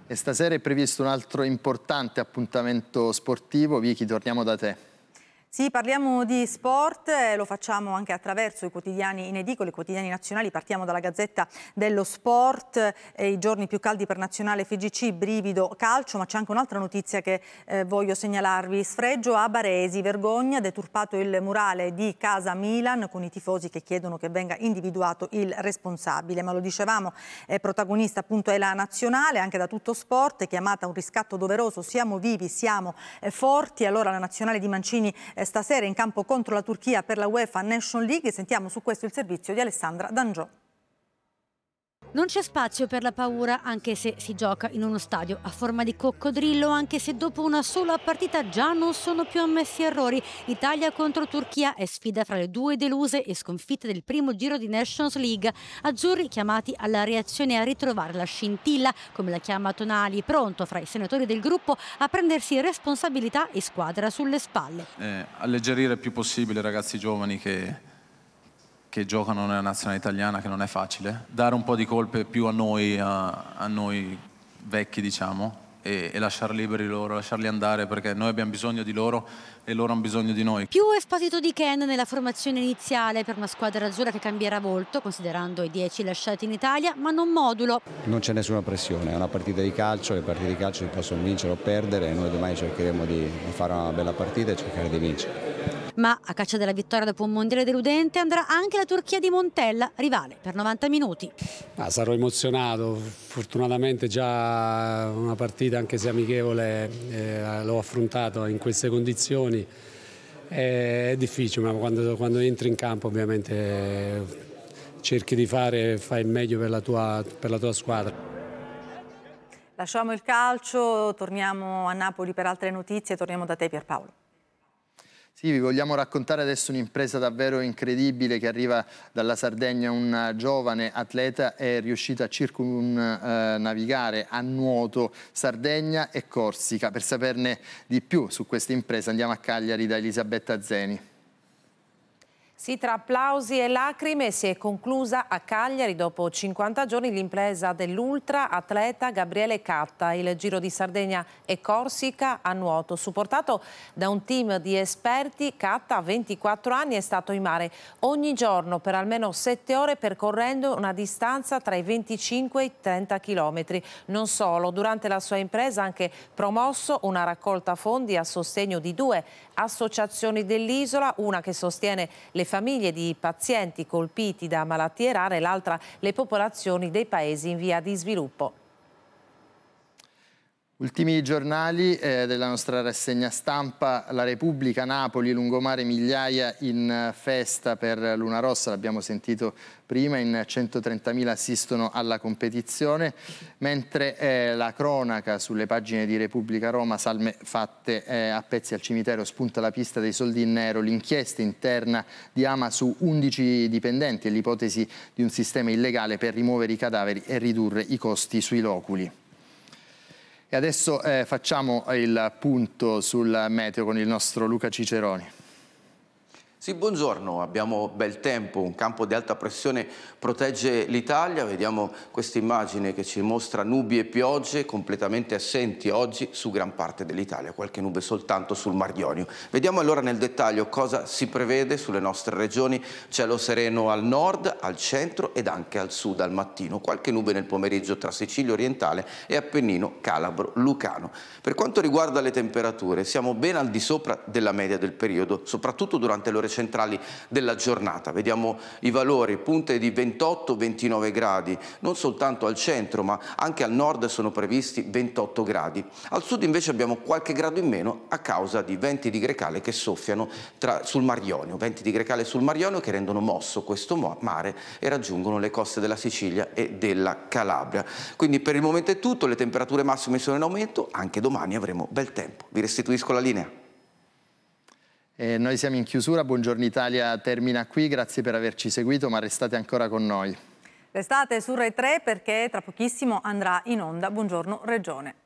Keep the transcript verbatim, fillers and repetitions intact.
E stasera è previsto un altro importante appuntamento sportivo. Vicky, torniamo da te. Sì, parliamo di sport, eh, lo facciamo anche attraverso i quotidiani in edicola, i quotidiani nazionali. Partiamo dalla Gazzetta dello Sport, eh, i giorni più caldi per Nazionale F G C, brivido calcio, ma c'è anche un'altra notizia che eh, voglio segnalarvi. Sfregio a Baresi, vergogna, deturpato il murale di Casa Milan con i tifosi che chiedono che venga individuato il responsabile. Ma lo dicevamo, eh, protagonista appunto è la Nazionale, anche da Tutto Sport, chiamata a un riscatto doveroso, siamo vivi, siamo eh, forti. Allora la Nazionale di Mancini eh, stasera in campo contro la Turchia per la UEFA Nation League. Sentiamo su questo il servizio di Alessandra Dangiò. Non c'è spazio per la paura, anche se si gioca in uno stadio a forma di coccodrillo, anche se dopo una sola partita già non sono più ammessi errori. Italia contro Turchia è sfida fra le due deluse e sconfitte del primo giro di Nations League. Azzurri chiamati alla reazione e a ritrovare la scintilla, come la chiama Tonali, pronto fra i senatori del gruppo a prendersi responsabilità e squadra sulle spalle. Eh, alleggerire il più possibile i ragazzi giovani che... che giocano nella nazionale italiana, che non è facile, dare un po' di colpe più a noi, a, a noi vecchi diciamo, e, e lasciar liberi loro, lasciarli andare, perché noi abbiamo bisogno di loro e loro hanno bisogno di noi. Più Esposito di Ken nella formazione iniziale per una squadra azzurra che cambierà volto, considerando i dieci lasciati in Italia, ma non modulo. Non c'è nessuna pressione, è una partita di calcio, le partite di calcio si possono vincere o perdere e noi domani cercheremo di, di fare una bella partita e cercare di vincere. Ma a caccia della vittoria dopo un mondiale deludente andrà anche la Turchia di Montella, rivale per novanta minuti. Ah, sarò emozionato, fortunatamente già una partita anche se amichevole eh, l'ho affrontato in queste condizioni. È difficile, ma quando, quando entri in campo ovviamente eh, cerchi di fare, fai il meglio per la tua, per la tua squadra. Lasciamo il calcio, torniamo a Napoli per altre notizie, torniamo da te Pierpaolo. Sì, vi vogliamo raccontare adesso un'impresa davvero incredibile che arriva dalla Sardegna. Un giovane atleta è riuscito a circumnavigare a nuoto Sardegna e Corsica. Per saperne di più su questa impresa andiamo a Cagliari da Elisabetta Zeni. Sì, tra applausi e lacrime si è conclusa a Cagliari dopo cinquanta giorni l'impresa dell'ultra atleta Gabriele Catta, il Giro di Sardegna e Corsica a nuoto. Supportato da un team di esperti, Catta a ventiquattro anni è stato in mare ogni giorno per almeno sette ore percorrendo una distanza tra i venticinque e i trenta chilometri. Non solo, durante la sua impresa ha anche promosso una raccolta fondi a sostegno di due associazioni dell'isola, una che sostiene le famiglie di pazienti colpiti da malattie rare e l'altra le popolazioni dei paesi in via di sviluppo. Ultimi giornali eh, della nostra rassegna stampa. La Repubblica, Napoli, lungomare, migliaia in festa per Luna Rossa, l'abbiamo sentito prima, in centotrentamila assistono alla competizione, mentre eh, la cronaca sulle pagine di Repubblica Roma, salme fatte eh, a pezzi al cimitero, spunta la pista dei soldi in nero, l'inchiesta interna di Ama su undici dipendenti e l'ipotesi di un sistema illegale per rimuovere i cadaveri e ridurre i costi sui loculi. E adesso eh, facciamo il punto sul meteo con il nostro Luca Ciceroni. Sì, buongiorno, abbiamo bel tempo, un campo di alta pressione protegge l'Italia, vediamo questa immagine che ci mostra nubi e piogge completamente assenti oggi su gran parte dell'Italia, qualche nube soltanto sul Mar Ionio. Vediamo allora nel dettaglio cosa si prevede sulle nostre regioni: cielo sereno al nord, al centro ed anche al sud al mattino, qualche nube nel pomeriggio tra Sicilia orientale e Appennino Calabro Lucano. Per quanto riguarda le temperature, siamo ben al di sopra della media del periodo, soprattutto durante le ore centrali della giornata. Vediamo i valori, punte di ventotto ventinove gradi, non soltanto al centro ma anche al nord sono previsti ventotto gradi. Al sud invece abbiamo qualche grado in meno a causa di venti di grecale che soffiano tra, sul Mar Ionio, venti di grecale sul Mar Ionio che rendono mosso questo mare e raggiungono le coste della Sicilia e della Calabria. Quindi per il momento è tutto, le temperature massime sono in aumento, anche domani avremo bel tempo. Vi restituisco la linea. Eh, noi siamo in chiusura, Buongiorno Italia termina qui, grazie per averci seguito, ma restate ancora con noi. Restate su Rai tre perché tra pochissimo andrà in onda Buongiorno Regione.